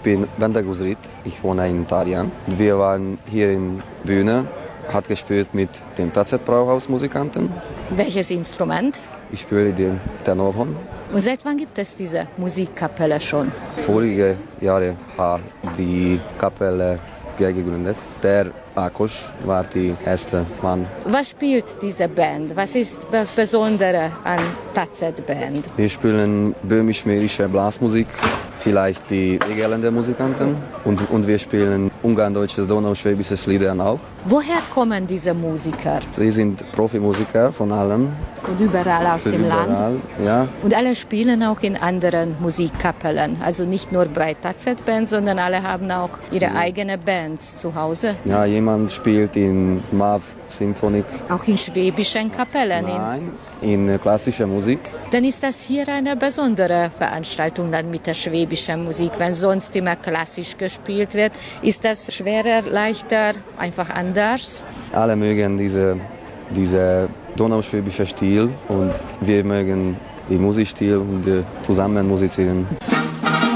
bin Bender Guzrit, ich wohne in Tarian. Wir waren hier in Bühne, hat gespielt mit den TZ-Brauhaus-Musikanten. Welches Instrument? Ich spiele den Tenorhorn. Und seit wann gibt es diese Musikkapelle schon? Vorige Jahre hat die Kapelle gegründet. Der Akos war der erste Mann. Was spielt diese Band? Was ist das Besondere an TZ-Band? Wir spielen böhmisch-mährische Blasmusik, vielleicht die regelnden Musikanten und wir spielen ungarn-deutsches, donauschwäbisches Lieder auch. Woher kommen diese Musiker? Sie sind Profimusiker von allem. Von überall aus dem Land? Ja. Und alle spielen auch in anderen Musikkapellen, also nicht nur bei TZ-Band, sondern alle haben auch ihre eigene Bands zu Hause? Ja, jemand spielt in MAV Symphonik. Auch in schwäbischen Kapellen? Nein, in klassischer Musik. Dann ist das hier eine besondere Veranstaltung dann mit der schwäbischen Musik, wenn sonst immer klassisch gespielt wird. Ist das schwerer, leichter, einfach anders? Alle mögen diese donauschwäbische Stil und wir mögen den Musikstil und zusammen musizieren.